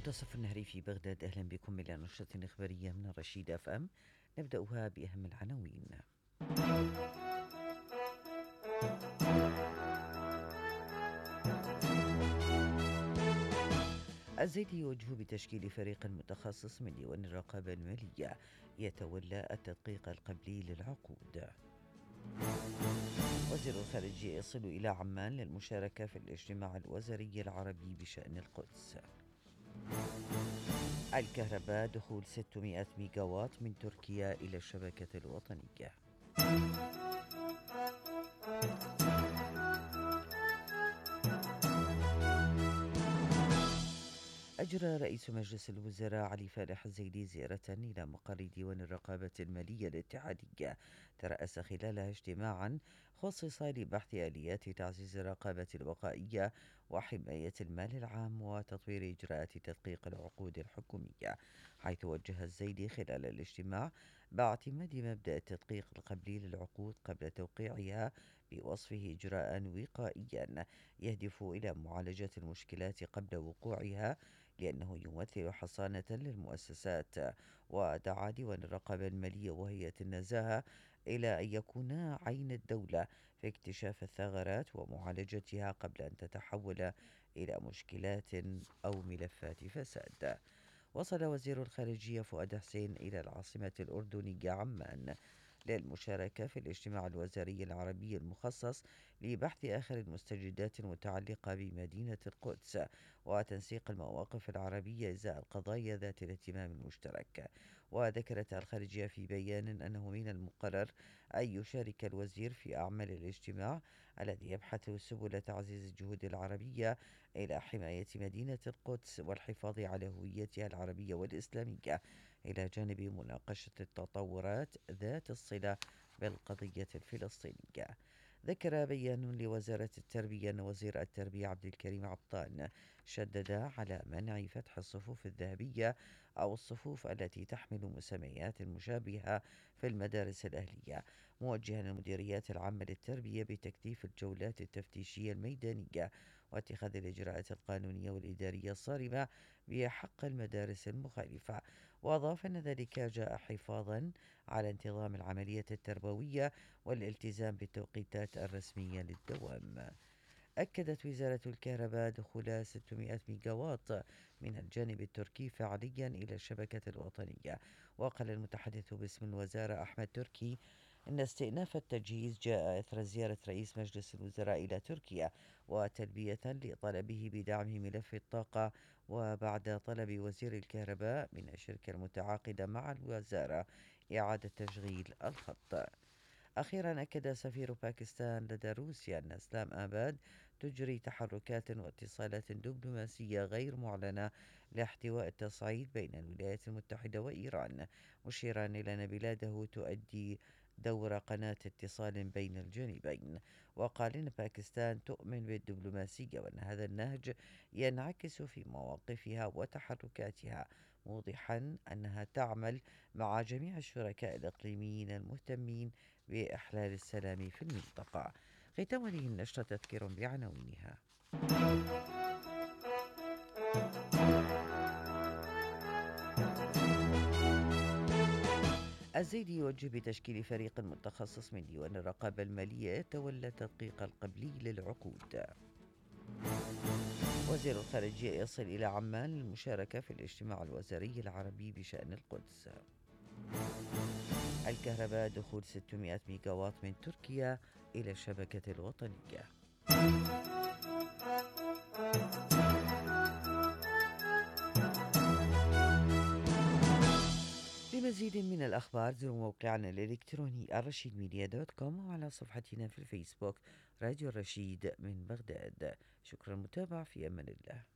منتصف النهر في بغداد. أهلا بكم إلى نشرة إخبارية من الرشيد اف ام. نبدأها بأهم العناوين. الزيدي يوجه بتشكيل فريق متخصص من ديوان الرقابة المالية يتولى التدقيق القبلي للعقود. وزير الخارجية يصل إلى عمان للمشاركة في الاجتماع الوزاري العربي بشأن القدس. الكهرباء دخول 600 ميجاوات من تركيا إلى الشبكة الوطنية. أجرى رئيس مجلس الوزراء علي فالح الزيدي زيارة إلى مقر ديوان الرقابة المالية الاتحادية، ترأس خلالها اجتماعا خصص لبحث آليات تعزيز الرقابة الوقائية وحماية المال العام وتطوير إجراءات تدقيق العقود الحكومية، حيث وجه الزيدي خلال الاجتماع باعتماد مبدأ التدقيق القبلي للعقود قبل توقيعها بوصفه إجراء وقائيا يهدف إلى معالجة المشكلات قبل وقوعها، لأنه يمثل حصانة للمؤسسات. ودعا ديوان الرقابة المالية وهيئة النزاهة إلى أن يكونا عين الدولة في اكتشاف الثغرات ومعالجتها قبل أن تتحول إلى مشكلات أو ملفات فساد. وصل وزير الخارجية فؤاد حسين إلى العاصمة الأردنية عمان للمشاركة في الاجتماع الوزاري العربي المخصص لبحث آخر المستجدات المتعلقة بمدينة القدس وتنسيق المواقف العربية إزاء القضايا ذات الاهتمام المشترك. وذكرت الخارجية في بيان أنه من المقرر أن يشارك الوزير في أعمال الاجتماع الذي يبحث سبل تعزيز الجهود العربية إلى حماية مدينة القدس والحفاظ على هويتها العربية والإسلامية، إلى جانب مناقشة التطورات ذات الصلة بالقضية الفلسطينية. ذكر بيان لوزارة التربية أن وزير التربية عبد الكريم عبطان شدد على منع فتح الصفوف الذهبية أو الصفوف التي تحمل مسميات مشابهة في المدارس الأهلية، موجها المديريات العامة للتربية بتكثيف الجولات التفتيشية الميدانية واتخاذ الإجراءات القانونية والإدارية الصارمة بحق المدارس المخالفة. وأضاف أن ذلك جاء حفاظا على انتظام العملية التربوية والالتزام بالتوقيتات الرسمية للدوام. أكدت وزارة الكهرباء دخول 600 ميجاوات من الجانب التركي فعليا إلى الشبكة الوطنية. وقال المتحدث باسم الوزارة أحمد تركي إن استئناف التجهيز جاء إثر زيارة رئيس مجلس الوزراء إلى تركيا وتلبية لطلبه بدعم ملف الطاقة، وبعد طلب وزير الكهرباء من الشركة المتعاقدة مع الوزارة إعادة تشغيل الخط. أخيرا أكد سفير باكستان لدى روسيا أن إسلام آباد تجري تحركات واتصالات دبلوماسية غير معلنة لاحتواء التصعيد بين الولايات المتحدة وإيران، مشيرا إلى أن بلاده تؤدي دور قناة اتصال بين الجانبين. وقال إن باكستان تؤمن بالدبلوماسية وأن هذا النهج ينعكس في مواقفها وتحركاتها، موضحا أنها تعمل مع جميع الشركاء الإقليميين المهتمين بإحلال السلام في المنطقة. ختام هذه النشرة تذكير بعناوينها. الزيدي يوجه بتشكيل فريق متخصص من ديوان الرقابة المالية يتولى تدقيق القبلي للعقود. وزير الخارجية يصل إلى عمان للمشاركة في الاجتماع الوزاري العربي بشأن القدس. الكهرباء دخول 600 ميجاوات من تركيا إلى الشبكة الوطنية. لمزيد من الأخبار زوروا موقعنا الإلكتروني الرشيدميديا.com وعلى صفحتنا في الفيسبوك راديو الرشيد من بغداد. شكرا للمتابعة، في أمان الله.